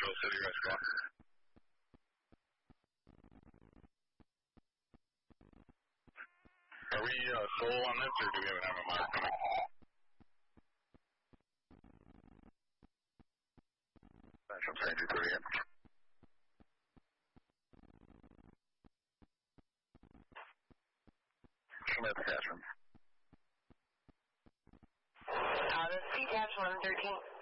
Trail City, guys, go on. Are we solo on this, or do we have an MMR coming? National Stranger 30 in. Smith, Cashman. This is C-Tabs 113.